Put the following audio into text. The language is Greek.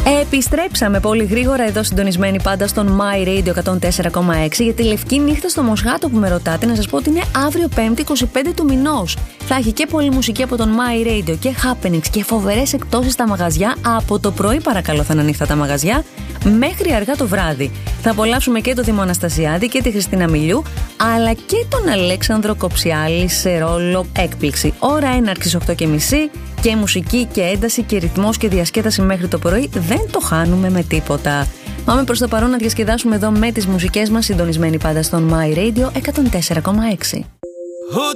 Επιστρέψαμε πολύ γρήγορα εδώ συντονισμένοι πάντα στον My Radio 104,6 για τη λευκή νύχτα στο Μοσχάτο που με ρωτάτε. Να σας πω ότι είναι αύριο 5η 25 του μηνός. Θα έχει και πολλή μουσική από τον My Radio και happenings και φοβερές εκτόσεις στα μαγαζιά. Από το πρωί παρακαλώ θα είναι ανοιχτά τα μαγαζιά μέχρι αργά το βράδυ. Θα απολαύσουμε και το Δήμο Αναστασιάδη και τη Χριστίνα Μιλιού, αλλά και τον Αλέξανδρο Κοψιάλη σε ρόλο έκπληξη. Ώρα έναρξης 8:30 και μουσική και ένταση και ρυθμός και διασκέδαση μέχρι το πρωί δεν το χάνουμε με τίποτα. Πάμε προς το παρόν να διασκεδάσουμε εδώ με τις μουσικές μας, συντονισμένοι πάντα στον My Radio 104,6.